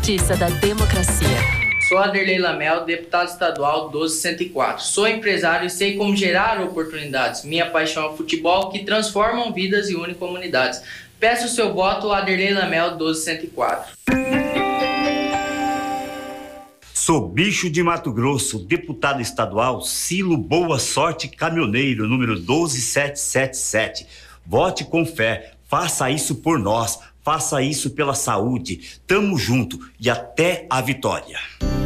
justiça da democracia. Sou Aderlei Lamel, deputado estadual 1204. Sou empresário e sei como gerar oportunidades. Minha paixão é o futebol, que transforma vidas e une comunidades. Peço o seu voto, Aderlei Lamel 1204. Sou Bicho de Mato Grosso, deputado estadual Cilo Boa Sorte Caminhoneiro, número 12777. Vote com fé, faça isso por nós, faça isso pela saúde. Tamo junto e até a vitória.